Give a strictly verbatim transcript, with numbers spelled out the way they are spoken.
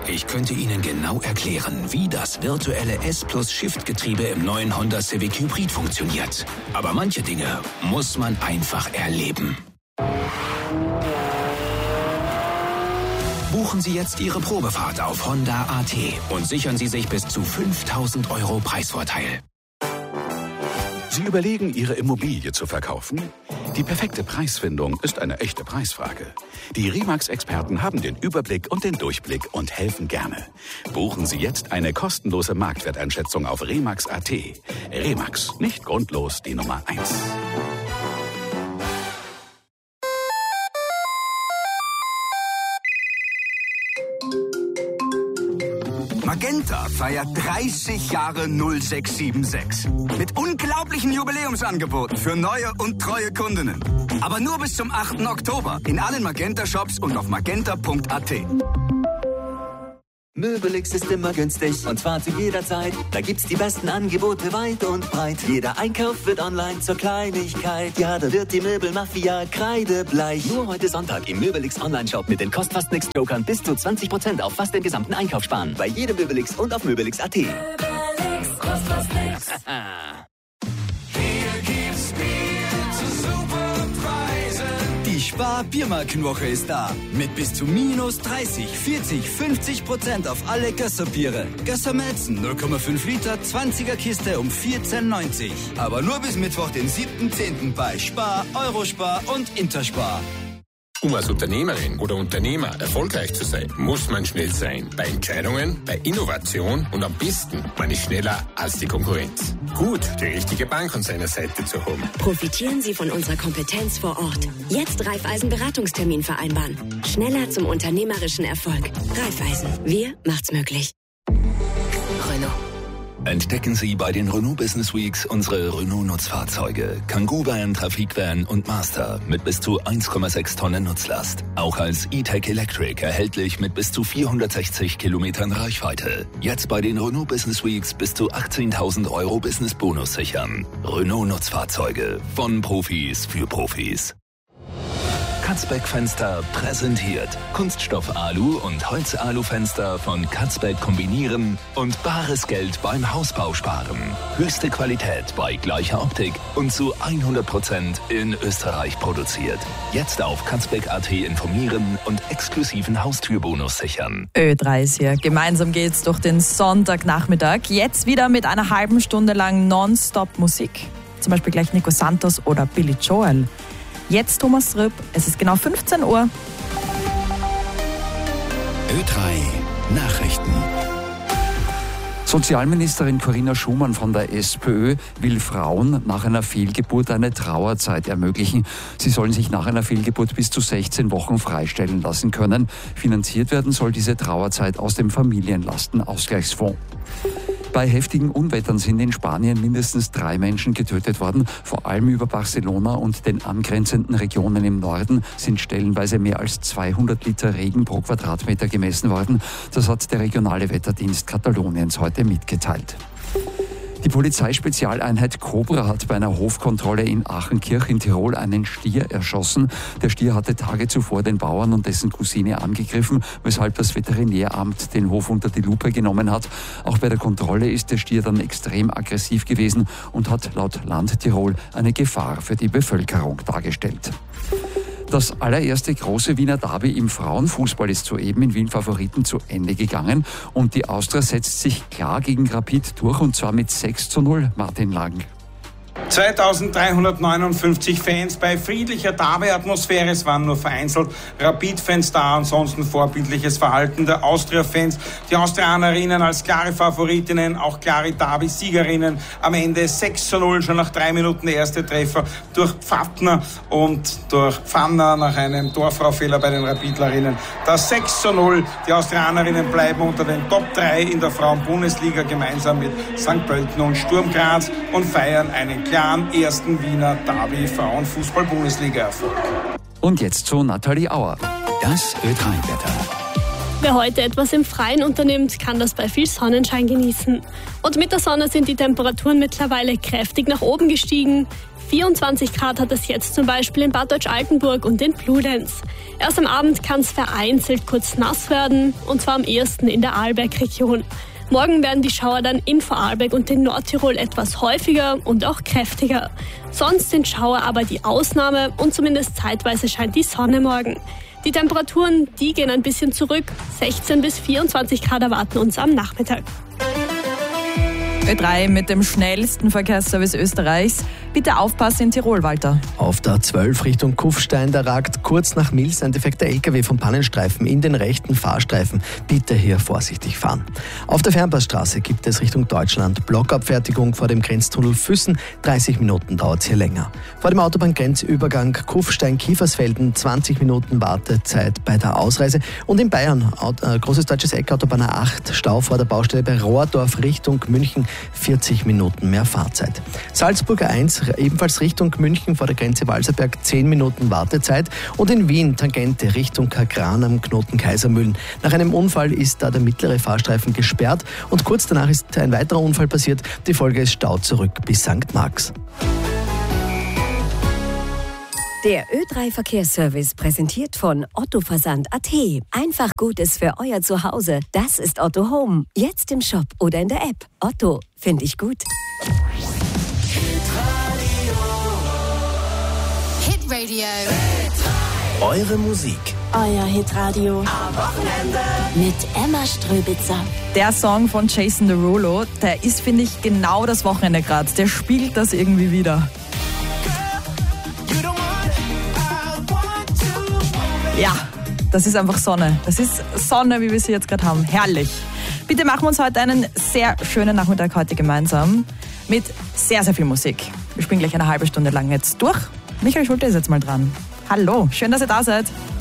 Ich könnte Ihnen genau erklären, wie das virtuelle S-Plus-Shift-Getriebe im neuen Honda Civic Hybrid funktioniert. Aber manche Dinge muss man einfach erleben. Buchen Sie jetzt Ihre Probefahrt auf Honda punkt a t und sichern Sie sich bis zu fünftausend Euro Preisvorteil. Sie überlegen, Ihre Immobilie zu verkaufen? Die perfekte Preisfindung ist eine echte Preisfrage. Die Remax-Experten haben den Überblick und den Durchblick und helfen gerne. Buchen Sie jetzt eine kostenlose Marktwerteinschätzung auf Remax punkt a t. Remax, nicht grundlos die Nummer eins. Magenta feiert dreißig Jahre null sechs sieben sechs. Mit unglaublichen Jubiläumsangeboten für neue und treue Kundinnen. Aber nur bis zum achten Oktober in allen Magenta-Shops und auf magenta punkt a t. Möbelix ist immer günstig und zwar zu jeder Zeit. Da gibt's die besten Angebote weit und breit. Jeder Einkauf wird online zur Kleinigkeit. Ja, da wird die Möbelmafia kreidebleich. Nur heute Sonntag im Möbelix Online-Shop mit den Kostfast-Nix-Jokern bis zu zwanzig Prozent auf fast den gesamten Einkauf sparen. Bei jedem Möbelix und auf möbelix punkt a t. Möbelix, kostet nix. Hier gibt's Bier zu super Preisen. Die Spar-Biermarkenwoche ist da. Mit bis zu minus dreißig, vierzig, fünfzig Prozent auf alle Gösser-Biere. Gösser Melzen null Komma fünf Liter, zwanziger Kiste um vierzehn neunzig. Aber nur bis Mittwoch, den siebten zehnten bei Spar, Eurospar und Interspar. Um als Unternehmerin oder Unternehmer erfolgreich zu sein, muss man schnell sein. Bei Entscheidungen, bei Innovation und am besten, man ist schneller als die Konkurrenz. Gut, die richtige Bank an seiner Seite zu haben. Profitieren Sie von unserer Kompetenz vor Ort. Jetzt Raiffeisen Beratungstermin vereinbaren. Schneller zum unternehmerischen Erfolg. Raiffeisen. Wir macht's möglich. Renault. Entdecken Sie bei den Renault Business Weeks unsere Renault-Nutzfahrzeuge. Kangoo Van, Trafikvan und Master mit bis zu eins Komma sechs Tonnen Nutzlast. Auch als E-Tech Electric erhältlich mit bis zu vierhundertsechzig Kilometern Reichweite. Jetzt bei den Renault Business Weeks bis zu achtzehntausend Euro Business Bonus sichern. Renault-Nutzfahrzeuge von Profis für Profis. Katzbeck Fenster präsentiert Kunststoff Alu und Holz Alu Fenster von Katzbeck kombinieren und bares Geld beim Hausbau sparen. Höchste Qualität bei gleicher Optik und zu hundert Prozent in Österreich produziert. Jetzt auf katzbeck punkt a t informieren und exklusiven Haustürbonus sichern. Ö drei ist hier. Gemeinsam geht's durch den Sonntagnachmittag. Jetzt wieder mit einer halben Stunde lang Nonstop Musik. Zum Beispiel gleich Nico Santos oder Billy Joel. Jetzt Thomas Rüpp, es ist genau fünfzehn Uhr. Ö drei Nachrichten. Sozialministerin Corinna Schumann von der SPÖ will Frauen nach einer Fehlgeburt eine Trauerzeit ermöglichen. Sie sollen sich nach einer Fehlgeburt bis zu sechzehn Wochen freistellen lassen können. Finanziert werden soll diese Trauerzeit aus dem Familienlastenausgleichsfonds. Bei heftigen Unwettern sind in Spanien mindestens drei Menschen getötet worden. Vor allem über Barcelona und den angrenzenden Regionen im Norden sind stellenweise mehr als zweihundert Liter Regen pro Quadratmeter gemessen worden. Das hat der regionale Wetterdienst Kataloniens heute mitgeteilt. Die Polizeispezialeinheit Cobra hat bei einer Hofkontrolle in Achenkirch in Tirol einen Stier erschossen. Der Stier hatte Tage zuvor den Bauern und dessen Cousine angegriffen, weshalb das Veterinäramt den Hof unter die Lupe genommen hat. Auch bei der Kontrolle ist der Stier dann extrem aggressiv gewesen und hat laut Land Tirol eine Gefahr für die Bevölkerung dargestellt. Das allererste große Wiener Derby im Frauenfußball ist soeben in Wien Favoriten zu Ende gegangen und die Austria setzt sich klar gegen Rapid durch und zwar mit sechs zu null. Martin Lang. zweitausenddreihundertneunundfünfzig Fans bei friedlicher Derby-Atmosphäre. Es waren nur vereinzelt Rapid-Fans da, ansonsten vorbildliches Verhalten der Austria-Fans. Die Austrianerinnen als klare Favoritinnen, auch klare Derby-Siegerinnen. Am Ende sechs zu null, schon nach drei Minuten der erste Treffer durch Pfattner und durch Pfanner nach einem Torfraufehler bei den Rapidlerinnen. Das sechs zu null. Die Austrianerinnen bleiben unter den Top drei in der Frauen-Bundesliga gemeinsam mit Sankt Pölten und Sturm Graz und feiern einen klaren ersten Wiener Derby-Frauenfußball-Bundesliga-Erfolg. Und jetzt zu Nathalie Auer. Das Ö drei Wetter. Wer heute etwas im Freien unternimmt, kann das bei viel Sonnenschein genießen. Und mit der Sonne sind die Temperaturen mittlerweile kräftig nach oben gestiegen. vierundzwanzig Grad hat es jetzt zum Beispiel in Bad Deutsch-Altenburg und in Bludenz. Erst am Abend kann es vereinzelt kurz nass werden, und zwar am ehesten in der Arlberg-Region. Morgen werden die Schauer dann in Vorarlberg und in Nordtirol etwas häufiger und auch kräftiger. Sonst sind Schauer aber die Ausnahme und zumindest zeitweise scheint die Sonne morgen. Die Temperaturen, die gehen ein bisschen zurück. sechzehn bis vierundzwanzig Grad erwarten uns am Nachmittag. Ö drei mit dem schnellsten Verkehrsservice Österreichs. Bitte aufpassen in Tirol, Walter. Auf der A zwölf Richtung Kufstein, da ragt kurz nach Mils ein defekter L K W vom Pannenstreifen in den rechten Fahrstreifen. Bitte hier vorsichtig fahren. Auf der Fernpassstraße gibt es Richtung Deutschland Blockabfertigung vor dem Grenztunnel Füssen. dreißig Minuten dauert es hier länger. Vor dem Autobahngrenzübergang Kufstein-Kiefersfelden zwanzig Minuten Wartezeit bei der Ausreise. Und in Bayern, äh, Großes Deutsches Eck, Autobahn A acht, Stau vor der Baustelle bei Rohrdorf Richtung München. vierzig Minuten mehr Fahrzeit. Salzburger eins, ebenfalls Richtung München vor der Grenze Walserberg, zehn Minuten Wartezeit. Und in Wien, Tangente Richtung Kagran am Knoten Kaisermühlen. Nach einem Unfall ist da der mittlere Fahrstreifen gesperrt und kurz danach ist ein weiterer Unfall passiert. Die Folge ist Stau zurück bis Sankt Marx. Der Ö drei Verkehrsservice präsentiert von Otto Versand Punkt a t. Einfach Gutes für euer Zuhause. Das ist Otto Home. Jetzt im Shop oder in der App. Otto, finde ich gut. Hitradio. Eure Musik. Euer Hitradio. Am Wochenende. Mit Emma Ströbitzer. Der Song von Jason Derulo, der ist, finde ich, genau das Wochenende gerade. Der spiegelt das irgendwie wieder. Ja, das ist einfach Sonne. Das ist Sonne, wie wir sie jetzt gerade haben. Herrlich. Bitte machen wir uns heute einen sehr schönen Nachmittag heute gemeinsam mit sehr, sehr viel Musik. Wir spielen gleich eine halbe Stunde lang jetzt durch. Michael Schulte ist jetzt mal dran. Hallo, schön, dass ihr da seid.